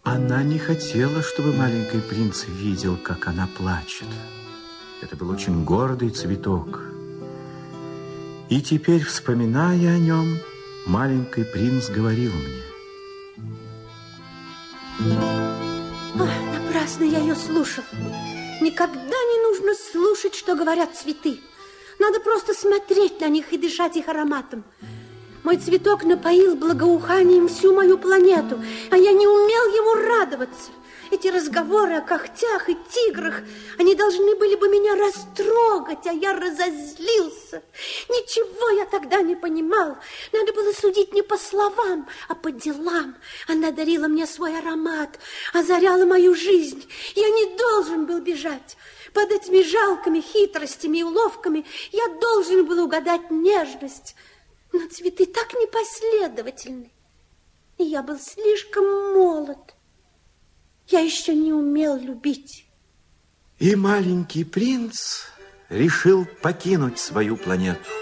Она не хотела, чтобы маленький принц видел, как она плачет. Это был очень гордый цветок. И теперь, вспоминая о нем, маленький принц говорил мне: напрасно я ее слушал. Никогда не нужно слушать, что говорят цветы. Надо просто смотреть на них и дышать их ароматом. Мой цветок напоил благоуханием всю мою планету, а я не умел ему радоваться. Эти разговоры о когтях и тиграх, они должны были бы меня растрогать, а я разозлился. Ничего я тогда не понимал. Надо было судить не по словам, а по делам. Она дарила мне свой аромат, озаряла мою жизнь. Я не должен был бежать. Под этими жалкими хитростями и уловками я должен был угадать нежность. Но цветы так непоследовательны. И я был слишком молод. Я еще не умел любить. И маленький принц решил покинуть свою планету.